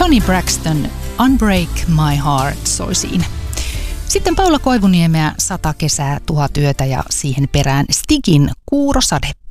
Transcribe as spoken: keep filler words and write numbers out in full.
Toni Braxton, Unbreak My Heart soi siinä. Sitten Paula Koivuniemeä, Sata kesää, tuhat yötä ja siihen perään Stigin Kuurosade.